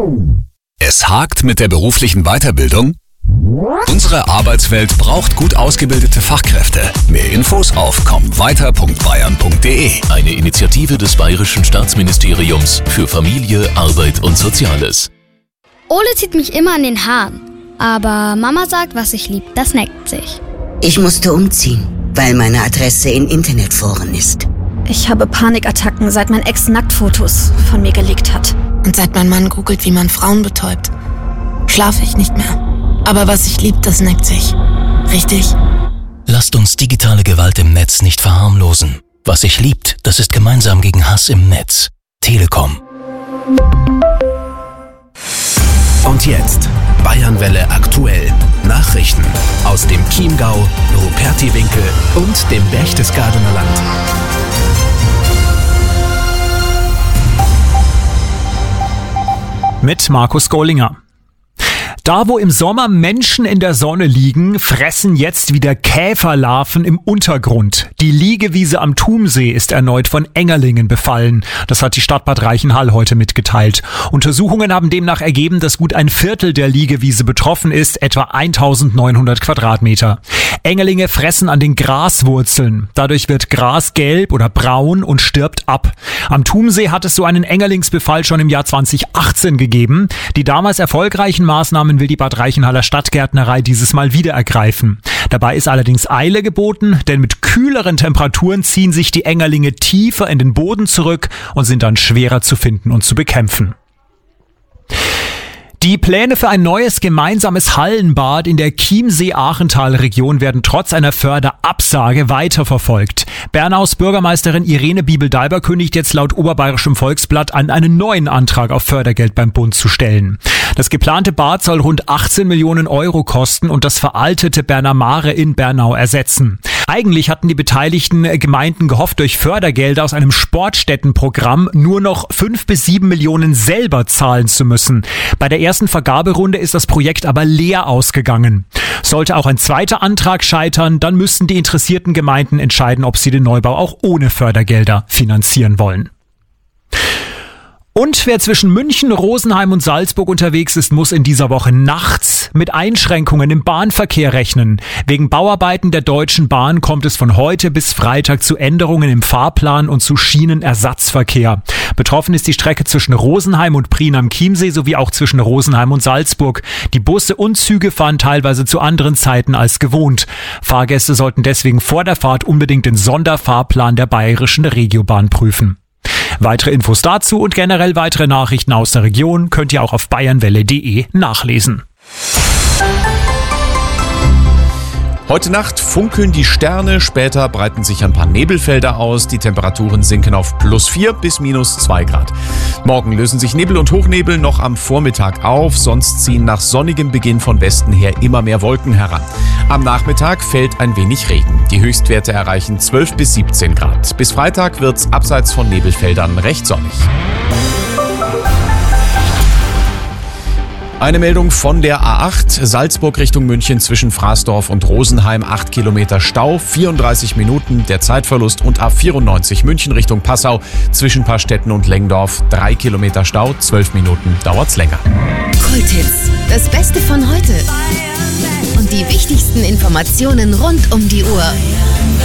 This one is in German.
Es hakt mit der beruflichen Weiterbildung? Unsere Arbeitswelt braucht gut ausgebildete Fachkräfte. Mehr Infos auf kommweiter.bayern.de. Eine Initiative des Bayerischen Staatsministeriums für Familie, Arbeit und Soziales. Ole zieht mich immer an den Haaren. Aber Mama sagt, was ich lieb, das neckt sich. Ich musste umziehen, weil meine Adresse in Internetforen ist. Ich habe Panikattacken, seit mein Ex Nacktfotos von mir gelegt hat. Und seit mein Mann googelt, wie man Frauen betäubt, schlafe ich nicht mehr. Aber was ich lieb, das neckt sich. Richtig? Lasst uns digitale Gewalt im Netz nicht verharmlosen. Was sich liebt, das ist gemeinsam gegen Hass im Netz. Telekom. Und jetzt Bayernwelle aktuell. Nachrichten aus dem Chiemgau, Rupertiwinkel und dem Berchtesgadener Land. Mit Markus Gollinger. Da, wo im Sommer Menschen in der Sonne liegen, fressen jetzt wieder Käferlarven im Untergrund. Die Liegewiese am Thumsee ist erneut von Engerlingen befallen. Das hat die Stadt Bad Reichenhall heute mitgeteilt. Untersuchungen haben demnach ergeben, dass gut ein Viertel der Liegewiese betroffen ist, etwa 1900 Quadratmeter. Engerlinge fressen an den Graswurzeln. Dadurch wird Gras gelb oder braun und stirbt ab. Am Thumsee hat es so einen Engerlingsbefall schon im Jahr 2018 gegeben. Die damals erfolgreichen Maßnahmen will die Bad Reichenhaller Stadtgärtnerei dieses Mal wieder ergreifen. Dabei ist allerdings Eile geboten, denn mit kühleren Temperaturen ziehen sich die Engerlinge tiefer in den Boden zurück und sind dann schwerer zu finden und zu bekämpfen. Die Pläne für ein neues gemeinsames Hallenbad in der Chiemsee-Achental-Region werden trotz einer Förderabsage weiterverfolgt. Bernaus Bürgermeisterin Irene Biebel-Dalber kündigt jetzt laut Oberbayerischem Volksblatt an, einen neuen Antrag auf Fördergeld beim Bund zu stellen. Das geplante Bad soll rund 18 Millionen Euro kosten und das veraltete Berner Mare in Bernau ersetzen. Eigentlich hatten die beteiligten Gemeinden gehofft, durch Fördergelder aus einem Sportstättenprogramm nur noch 5 bis 7 Millionen selber zahlen zu müssen. Bei der ersten Vergaberunde ist das Projekt aber leer ausgegangen. Sollte auch ein zweiter Antrag scheitern, dann müssten die interessierten Gemeinden entscheiden, ob sie den Neubau auch ohne Fördergelder finanzieren wollen. Und wer zwischen München, Rosenheim und Salzburg unterwegs ist, muss in dieser Woche nachts mit Einschränkungen im Bahnverkehr rechnen. Wegen Bauarbeiten der Deutschen Bahn kommt es von heute bis Freitag zu Änderungen im Fahrplan und zu Schienenersatzverkehr. Betroffen ist die Strecke zwischen Rosenheim und Prien am Chiemsee sowie auch zwischen Rosenheim und Salzburg. Die Busse und Züge fahren teilweise zu anderen Zeiten als gewohnt. Fahrgäste sollten deswegen vor der Fahrt unbedingt den Sonderfahrplan der Bayerischen Regiobahn prüfen. Weitere Infos dazu und generell weitere Nachrichten aus der Region könnt ihr auch auf bayernwelle.de nachlesen. Heute Nacht funkeln die Sterne, später breiten sich ein paar Nebelfelder aus. Die Temperaturen sinken auf +4 bis -2 Grad. Morgen lösen sich Nebel und Hochnebel noch am Vormittag auf, sonst ziehen nach sonnigem Beginn von Westen her immer mehr Wolken heran. Am Nachmittag fällt ein wenig Regen. Die Höchstwerte erreichen 12 bis 17 Grad. Bis Freitag wird's abseits von Nebelfeldern recht sonnig. Eine Meldung von der A8, Salzburg Richtung München zwischen Fraßdorf und Rosenheim, 8 Kilometer Stau, 34 Minuten der Zeitverlust, und A94 München Richtung Passau zwischen Paarstetten und Lengdorf, 3 Kilometer Stau, 12 Minuten dauert's länger. Kulthits, das Beste von heute und die wichtigsten Informationen rund um die Uhr.